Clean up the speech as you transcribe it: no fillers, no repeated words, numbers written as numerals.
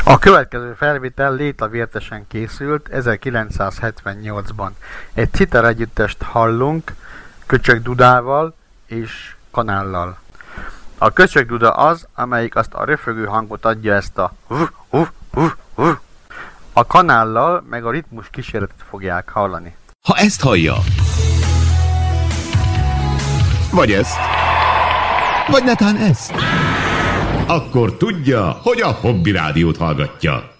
A következő felvétel Léta Vértesen készült 1978-ban. Egy citer együttest hallunk Köcsög Dudával és Kanállal. A Köcsög Duda az, amelyik azt a röfögő hangot adja, ezt a a Kanállal meg a ritmus kísérletet fogják hallani. Ha ezt hallja, vagy ezt, vagy netán ezt, akkor tudja, hogy a Hobby Rádiót hallgatja.